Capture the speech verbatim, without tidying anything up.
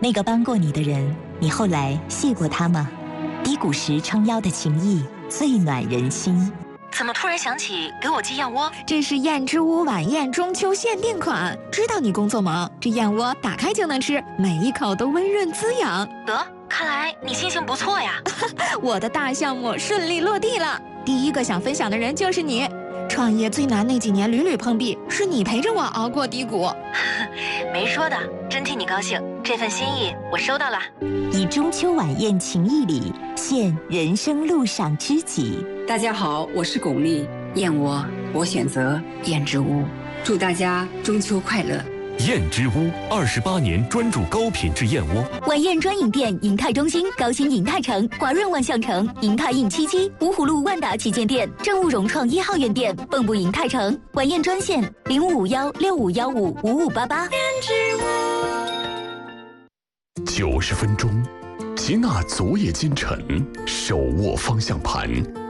那个帮过你的人，你后来谢过他吗？低谷时撑腰的情谊，最暖人心。 怎么突然想起给我寄燕窝？ 这是燕之屋晚宴中秋限定款，知道你工作忙，这燕窝打开就能吃，每一口都温润滋养。 得，看来你心情不错呀。 我的大项目顺利落地了，第一个想分享的人就是你。创业最难那几年屡屡碰壁，是你陪着我熬过低谷。 没说的，真替你高兴，这份心意我收到了。 以中秋晚宴情谊礼，献人生路上知己。 大家好，我是巩俐，燕窝我选择燕之屋，祝大家中秋快乐。 燕之屋二十八年专注高品质燕窝。 晚宴专营店：银泰中心、高新银泰城、华润万象城、银泰印七七、芜湖路万达旗舰店、正务融创一号院店、蚌埠银泰城。晚宴专线：零五五幺六五幺五五五八八。 九十分钟，吉娜昨夜今晨，手握方向盘。